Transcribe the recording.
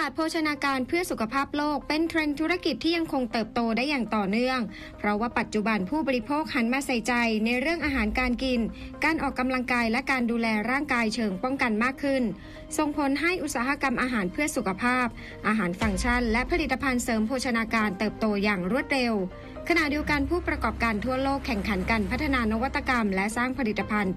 าดโภชนาการเพื่อสุขภาพโลกเป็นเทรนด์ธุรกิจที่ยังคงเติบโตได้อย่างต่อเนื่องเพราะว่าปัจจุบันผู้บริโภคหันมาใส่ใจในเรื่องอาหารการกินการออกกำลังกายและการดูแลร่างกายเชิงป้องกันมากขึ้นส่งผลให้อุตสาหกรรมอาหารเพื่อสุขภาพอาหารฟังก์ชันและผลิตภัณฑ์เสริมโภชนาการเติบโตอย่างรวดเร็วขณะเดียวกันผู้ประกอบการทั่วโลกแข่งขันกันพัฒนานวัตกรรมและสร้างผลิตภัณฑ์